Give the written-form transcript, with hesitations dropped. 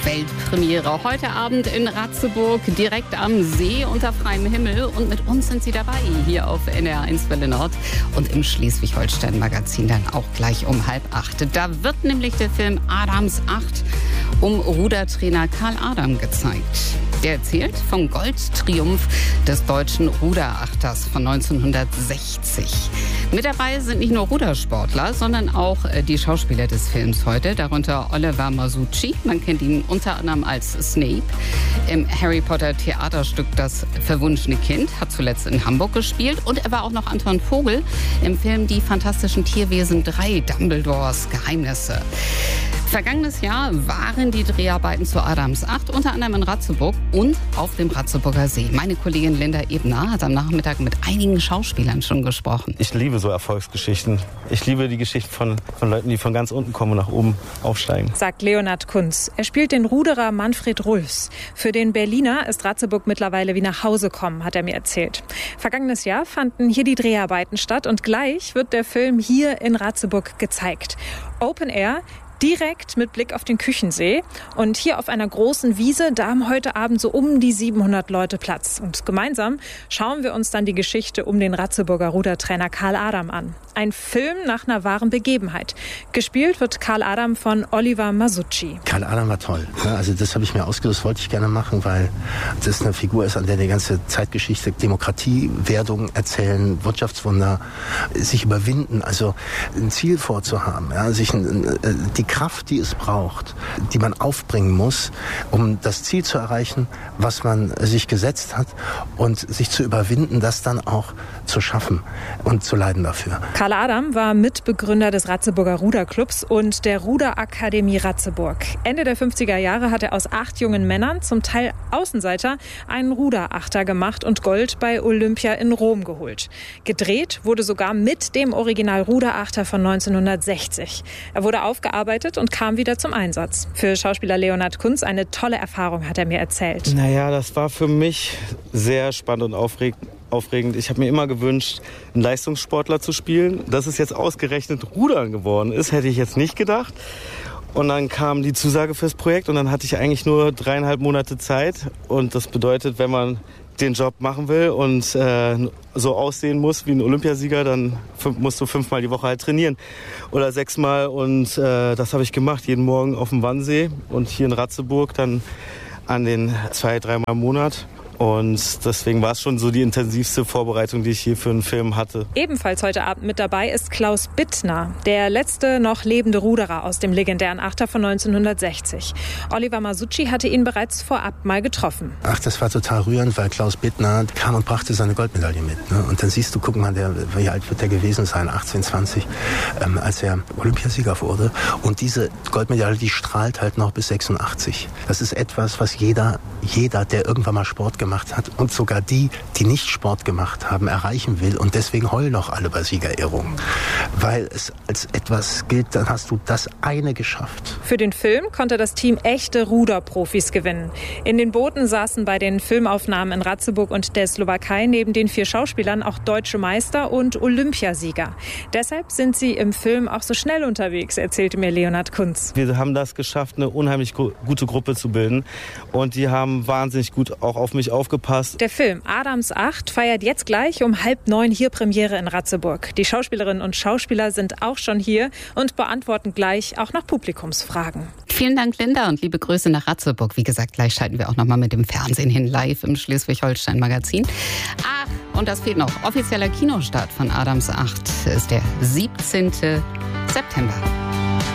Weltpremiere heute Abend in Ratzeburg, direkt am See unter freiem Himmel. Und mit uns sind Sie dabei, hier auf NDR1 Welle Nord und im Schleswig-Holstein-Magazin dann auch gleich um 7:30. Da wird nämlich der Film Adams 8 um Rudertrainer Karl Adam gezeigt. Der erzählt vom Goldtriumph des deutschen Ruderachters von 1960. Mit dabei sind nicht nur Rudersportler, sondern auch die Schauspieler des Films heute, darunter Oliver Masucci. Man kennt ihn unter anderem als Snape im Harry Potter Theaterstück Das verwunschene Kind, hat zuletzt in Hamburg gespielt. Und er war auch noch Anton Vogel im Film Die Fantastischen Tierwesen 3, Dumbledores Geheimnisse. Vergangenes Jahr waren die Dreharbeiten zu Adams 8 unter anderem in Ratzeburg und auf dem Ratzeburger See. Meine Kollegin Linda Ebner hat am Nachmittag mit einigen Schauspielern schon gesprochen. Ich liebe so Erfolgsgeschichten. Ich liebe die Geschichten von Leuten, die von ganz unten kommen und nach oben aufsteigen. Sagt Leonhard Kunz. Er spielt den Ruderer Manfred Rulfs. Für den Berliner ist Ratzeburg mittlerweile wie nach Hause kommen, hat er mir erzählt. Vergangenes Jahr fanden hier die Dreharbeiten statt und gleich wird der Film hier in Ratzeburg gezeigt. Open Air, direkt mit Blick auf den Küchensee. Und hier auf einer großen Wiese, da haben heute Abend so um die 700 Leute Platz. Und gemeinsam schauen wir uns dann die Geschichte um den Ratzeburger Rudertrainer Karl Adam an. Ein Film nach einer wahren Begebenheit. Gespielt wird Karl Adam von Oliver Masucci. Karl Adam war toll. Also das habe ich mir ausgesucht, das wollte ich gerne machen, weil das eine Figur ist, an der die ganze Zeitgeschichte, Demokratiewerdung erzählen, Wirtschaftswunder, sich überwinden, also ein Ziel vorzuhaben, ja, sich die Kraft, die es braucht, die man aufbringen muss, um das Ziel zu erreichen, was man sich gesetzt hat und sich zu überwinden, das dann auch zu schaffen und zu leiden dafür. Karl Adam war Mitbegründer des Ratzeburger Ruderclubs und der Ruderakademie Ratzeburg. Ende der 50er Jahre hat er aus 8 jungen Männern, zum Teil Außenseiter, einen Ruderachter gemacht und Gold bei Olympia in Rom geholt. Gedreht wurde sogar mit dem Original Ruderachter von 1960. Er wurde aufgearbeitet und kam wieder zum Einsatz. Für Schauspieler Leonhard Kunz eine tolle Erfahrung, hat er mir erzählt. Naja, das war für mich sehr spannend und aufregend. Ich habe mir immer gewünscht, einen Leistungssportler zu spielen. Dass es jetzt ausgerechnet Rudern geworden ist, hätte ich jetzt nicht gedacht. Und dann kam die Zusage fürs Projekt und dann hatte ich eigentlich nur 3,5 Monate Zeit. Und das bedeutet, wenn man den Job machen will und so aussehen muss wie ein Olympiasieger, dann musst du 5-mal die Woche halt trainieren oder 6-mal. Und das habe ich gemacht, jeden Morgen auf dem Wannsee und hier in Ratzeburg dann an den 2-3 Mal im Monat. Und deswegen war es schon so die intensivste Vorbereitung, die ich hier für einen Film hatte. Ebenfalls heute Abend mit dabei ist Klaus Bittner, der letzte noch lebende Ruderer aus dem legendären Achter von 1960. Oliver Masucci hatte ihn bereits vorab mal getroffen. Ach, das war total rührend, weil Klaus Bittner kam und brachte seine Goldmedaille mit. Ne? Und dann siehst du, guck mal, wie alt wird der gewesen sein? 18, 20, als er Olympiasieger wurde. Und diese Goldmedaille, die strahlt halt noch bis 86. Das ist etwas, was jeder, der irgendwann mal Sport gemacht hat und sogar die nicht Sport gemacht haben, erreichen will. Und deswegen heulen auch alle bei Siegerehrungen. Weil es als etwas gilt, dann hast du das eine geschafft. Für den Film konnte das Team echte Ruderprofis gewinnen. In den Booten saßen bei den Filmaufnahmen in Ratzeburg und der Slowakei neben den 4 Schauspielern auch deutsche Meister und Olympiasieger. Deshalb sind sie im Film auch so schnell unterwegs, erzählte mir Leonhard Kunz. Wir haben das geschafft, eine unheimlich gute Gruppe zu bilden. Und die haben wahnsinnig gut auch auf mich aufgepasst. Der Film Adams 8 feiert jetzt gleich um 8:30 hier Premiere in Ratzeburg. Die Schauspielerinnen und Schauspieler sind auch schon hier und beantworten gleich auch noch Publikumsfragen. Vielen Dank, Linda, und liebe Grüße nach Ratzeburg. Wie gesagt, gleich schalten wir auch noch mal mit dem Fernsehen hin live im Schleswig-Holstein-Magazin. Ach, und das fehlt noch. Offizieller Kinostart von Adams 8 ist der 17. September.